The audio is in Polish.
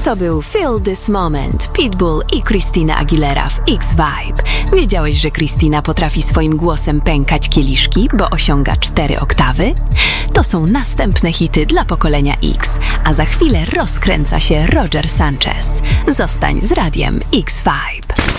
To był Feel This Moment, Pitbull i Christina Aguilera w X-Vibe. Wiedziałeś, że Christina potrafi swoim głosem pękać kieliszki, bo osiąga 4 oktawy? To są następne hity dla pokolenia X, a za chwilę rozkręca się Roger Sanchez. Zostań z radiem X-Vibe.